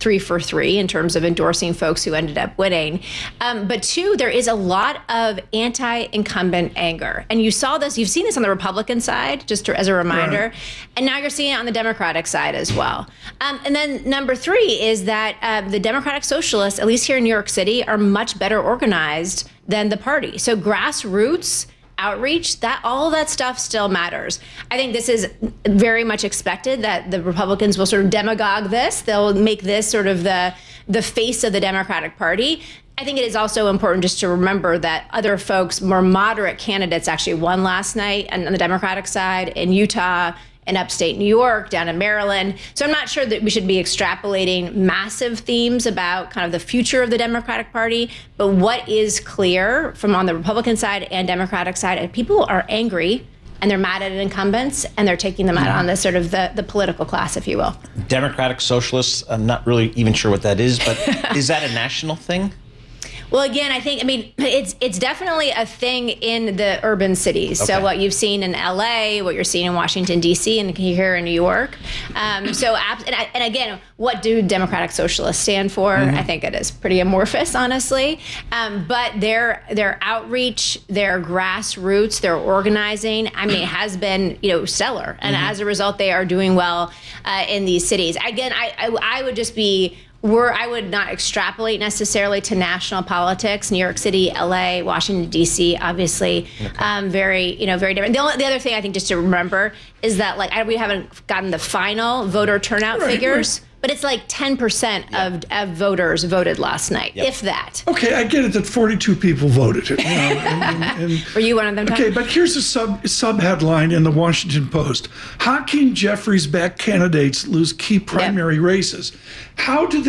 3 for 3 in terms of endorsing folks who ended up winning. But two, there is a lot of anti-incumbent anger. And you've seen this on the Republican side, just as a reminder. Right. And now you're seeing it on the Democratic side as well. And then number three is that the Democratic Socialists, at least here in New York City, are much better organized than the party. So grassroots outreach, that all of that stuff still matters. I think this is very much expected that the Republicans will sort of demagogue this. They'll make this sort of the face of the Democratic Party. I think it is also important just to remember that other folks, more moderate candidates, actually won last night on the Democratic side in Utah, in upstate New York, down in Maryland. So I'm not sure that we should be extrapolating massive themes about kind of the future of the Democratic Party. But what is clear from on the Republican side and Democratic side, and people are angry and they're mad at incumbents and they're taking them out on the sort of the political class, if you will. Democratic Socialists, I'm not really even sure what that is, but is that a national thing? Well, again, I mean, it's definitely a thing in the urban cities. Okay. So what you've seen in LA, what you're seeing in Washington, D.C., and here in New York. And again, what do Democratic Socialists stand for? Mm-hmm. I think it is pretty amorphous, honestly. But their outreach, their grassroots, their organizing, I mean, has been, stellar. And as a result, they are doing well in these cities. Again, I would just be... I would not extrapolate necessarily to national politics. New York City, LA, Washington, D.C., obviously, very different. The other thing I think just to remember is that we haven't gotten the final voter turnout figures. Right. But it's like 10% of voters voted last night, if that. Okay, I get it that 42 people voted. Were you one of them, Tom? Okay, but here's a sub headline in the Washington Post. Hakeem Jeffries-backed candidates lose key primary races. How does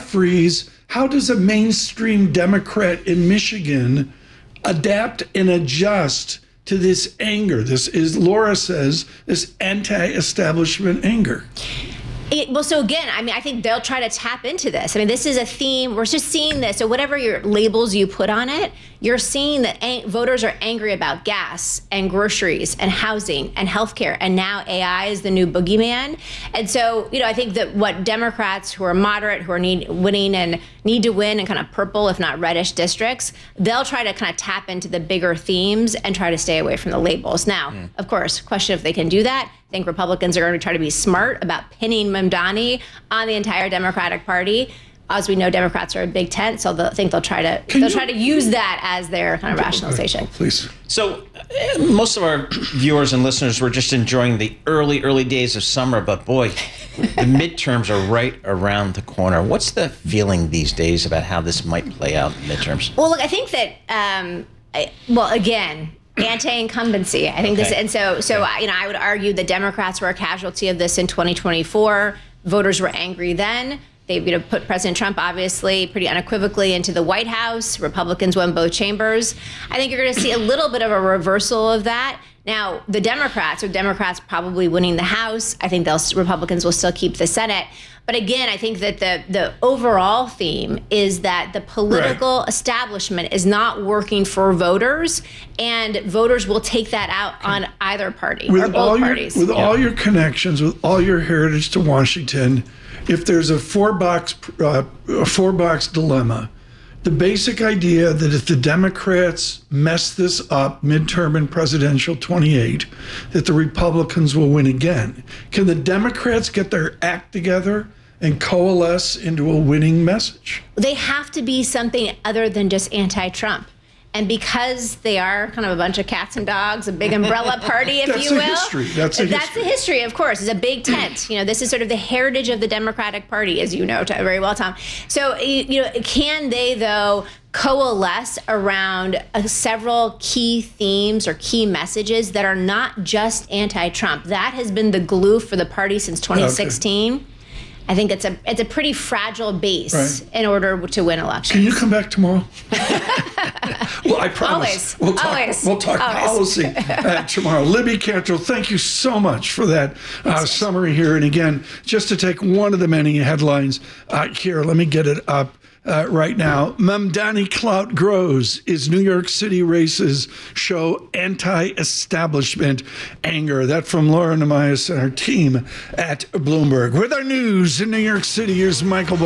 a mainstream Democrat in Michigan adapt and adjust to this anger? This is, Laura says, this anti-establishment anger. So again, I mean, I think they'll try to tap into this. I mean, this is a theme. We're just seeing this. So whatever your labels you put on it, you're seeing that voters are angry about gas and groceries and housing and healthcare. And now AI is the new boogeyman. And so, I think that what Democrats who are moderate, who are winning and need to win in kind of purple, if not reddish districts, they'll try to kind of tap into the bigger themes and try to stay away from the labels. Now, of course, question if they can do that. I think Republicans are going to try to be smart about pinning Mamdani on the entire Democratic Party. As we know, Democrats are a big tent, so they'll try to use that as their kind of rationalization. Please. So most of our viewers and listeners were just enjoying the early days of summer, but boy, the midterms are right around the corner. What's the feeling these days about how this might play out in midterms? Well, look, I think that, again, anti-incumbency. I think this, and so I would argue the Democrats were a casualty of this in 2024. Voters were angry then. They put President Trump, obviously, pretty unequivocally into the White House. Republicans won both chambers. I think you're going to see a little bit of a reversal of that. Now, the Democrats probably winning the House. I think Republicans will still keep the Senate. But again, I think that the overall theme is that the political establishment is not working for voters, and voters will take that out on either party or both parties. With all your connections, with all your heritage to Washington, if there's a four box dilemma, the basic idea that if the Democrats mess this up midterm and presidential 28, that the Republicans will win again. Can the Democrats get their act together and coalesce into a winning message? They have to be something other than just anti-Trump. And because they are kind of a bunch of cats and dogs, a big umbrella party, if you will. That's the history, of course. It's a big tent. This is sort of the heritage of the Democratic Party, as you know very well, Tom. So, can they, though, coalesce around several key themes or key messages that are not just anti-Trump? That has been the glue for the party since 2016. Okay. I think it's a pretty fragile base in order to win elections. Can you come back tomorrow? Well, I promise. Always. We'll talk policy tomorrow. Libby Cantrell, thank you so much for that summary here. And again, just to take one of the many headlines here, let me get it up. Right now, Mamdani clout grows as New York City races show anti-establishment anger. That from Laura Namias and our team at Bloomberg. With our news in New York City, here's Michael